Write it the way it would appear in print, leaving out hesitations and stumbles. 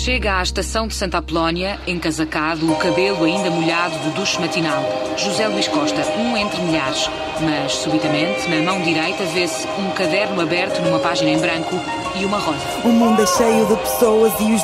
Chega à estação de Santa Apolónia, encasacado, o cabelo ainda molhado do duche matinal. José Luís Costa, um entre milhares. Mas, subitamente, na mão direita vê-se um caderno aberto numa página em branco e uma rosa. O mundo é cheio de pessoas e os